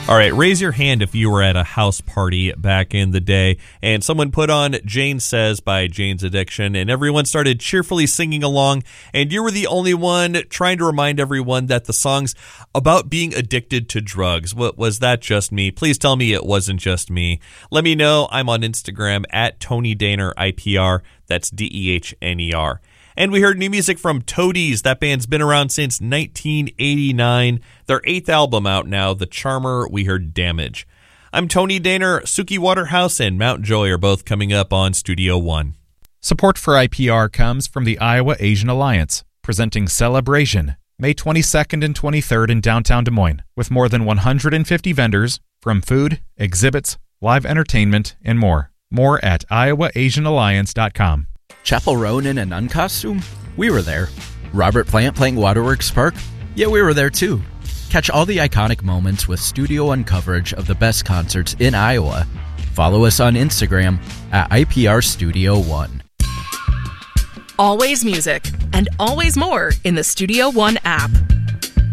All right, raise your hand if you were at a house party back in the day and someone put on Jane Says by Jane's Addiction and everyone started cheerfully singing along and you were the only one trying to remind everyone that the song's about being addicted to drugs. Was that just me? Please tell me it wasn't just me. Let me know. I'm on Instagram at Tony Dehner IPR. That's Dehner. And we heard new music from Toadies. That band's been around since 1989. Their 8th album out now, The Charmer. We heard Damage. I'm Tony Dehner. Suki Waterhouse and Mount Joy are both coming up on Studio One. Support for IPR comes from the Iowa Asian Alliance, presenting Celebration, May 22nd and 23rd in downtown Des Moines, with more than 150 vendors from food, exhibits, live entertainment, and more. More at iowaasianalliance.com. Chapel Roan in a nun costume? We were there. Robert Plant playing Waterworks Park? Yeah, we were there too. Catch all the iconic moments with Studio One coverage of the best concerts in Iowa. Follow us on Instagram at IPR Studio One. Always music and always more in the Studio One app.